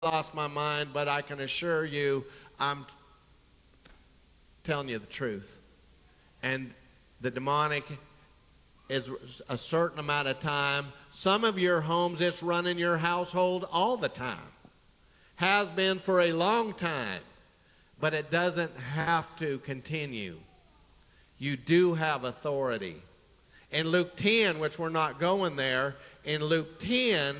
lost my mind, but I can assure you I'm telling you the truth. And the demonic is a certain amount of time. Some of your homes, it's running your household all the time. Has been for a long time. But it doesn't have to continue. You do have authority. In Luke 10, which we're not going there, in Luke 10,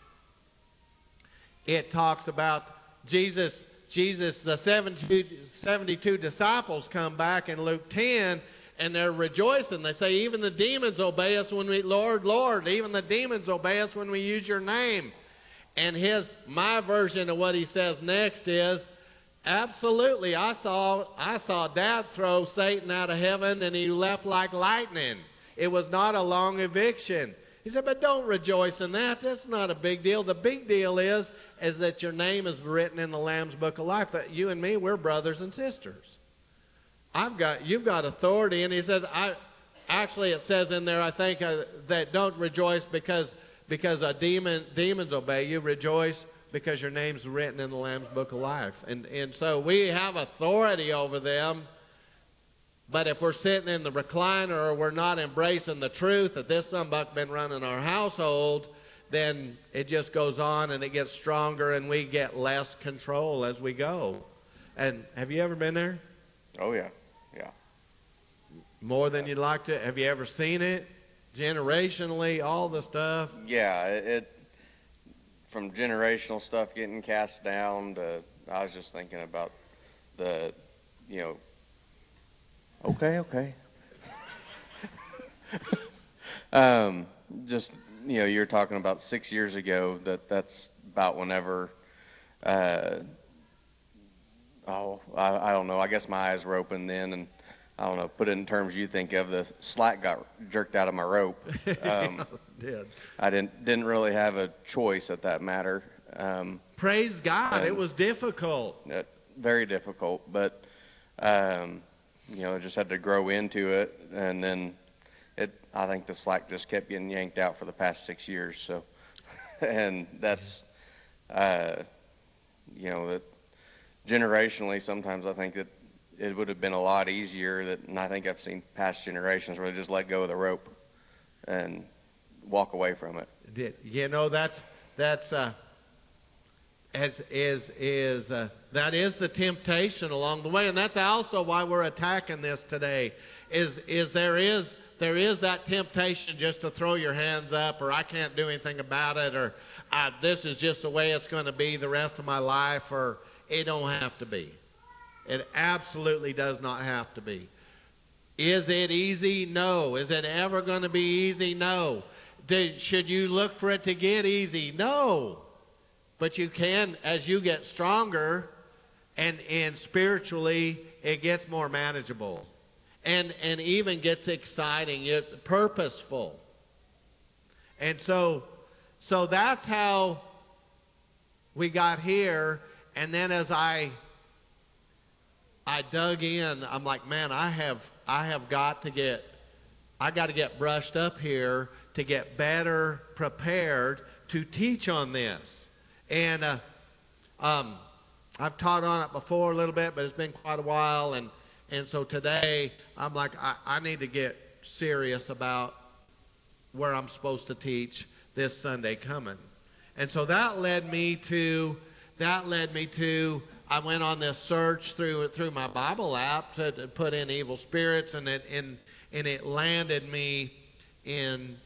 it talks about Jesus, the 72 disciples come back in Luke 10, and they're rejoicing. They say, even the demons obey us when we, Lord, Lord, even the demons obey us when we use your name. And my version of what he says next is, absolutely, I saw Dad throw Satan out of heaven, and he left like lightning. It was not a long eviction. He said, but don't rejoice in that. That's not a big deal. The big deal is that your name is written in the Lamb's Book of Life. That you and me, we're brothers and sisters. You've got authority. And he said, actually it says in there, I think, that don't rejoice because demons obey you. Rejoice because your name's written in the Lamb's Book of Life. And so we have authority over them. But if we're sitting in the recliner or we're not embracing the truth that this somebody been running our household, then it just goes on and it gets stronger and we get less control as we go. And have you ever been there? Oh, yeah. Yeah. More than you'd like to? Have you ever seen it? Generationally, all the stuff? Yeah, it from generational stuff getting cast down to, I was just thinking about the, okay. Just, you're talking about 6 years ago, that's about whenever, I don't know, I guess my eyes were open then, and I don't know, put it in terms you think of, the slack got jerked out of my rope. Did. I didn't really have a choice at that matter. Praise God, it was difficult. Very difficult, but, I just had to grow into it, and then I think the slack just kept getting yanked out for the past 6 years, so, and that's, that generationally, sometimes I think that it would have been a lot easier, and I think I've seen past generations where they just let go of the rope and walk away from it. That is the temptation along the way, and that's also why we're attacking this today. There is that temptation just to throw your hands up, or I can't do anything about it, or this is just the way it's going to be the rest of my life, or it don't have to be. It absolutely does not have to be. Is it easy? No. Is it ever going to be easy? No. Should you look for it to get easy? No. But you can, as you get stronger, and spiritually, it gets more manageable. And even gets exciting, purposeful. And so that's how we got here. And then as I dug in, I'm like, man, I got to get brushed up here to get better prepared to teach on this. And I've taught on it before a little bit, but it's been quite a while. And so today, I'm like, I need to get serious about where I'm supposed to teach this Sunday coming. And so that led me to I went on this search through my Bible app to put in evil spirits, and it landed me in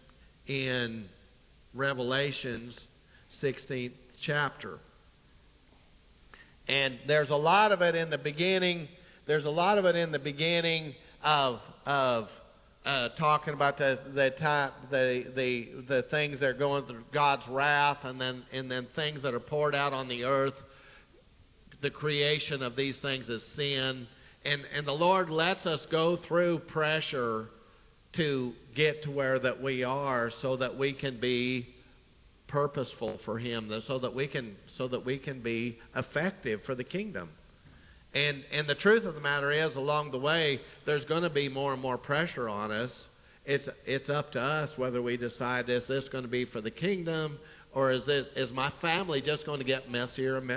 Revelations 16th chapter. And there's a lot of it in the beginning. There's a lot of it in the beginning of talking about the things that are going through God's wrath, and then things that are poured out on the earth. The creation of these things is sin, and the Lord lets us go through pressure to get to where that we are, so that we can be purposeful for Him, so that we can be effective for the kingdom. And the truth of the matter is, along the way, there's going to be more and more pressure on us. It's up to us whether we decide is this going to be for the kingdom, or is my family just going to get messier and